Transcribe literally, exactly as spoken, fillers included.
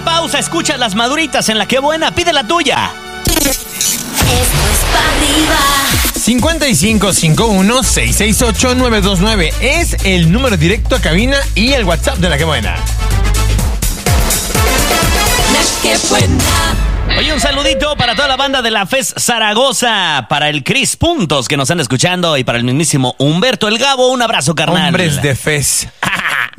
la pausa, escucha las maduritas en La Qué Buena, pide la tuya. Esto es pa' arriba. cincuenta y cinco cincuenta y uno, seiscientos sesenta y ocho, novecientos veintinueve es el número directo a cabina y el WhatsApp de La Qué Buena. La Qué Buena. Oye, un saludito para toda la banda de la F E S Zaragoza, para el Cris Puntos que nos están escuchando y para el mismísimo Humberto el Gabo. Un abrazo, carnal. Hombres de F E S.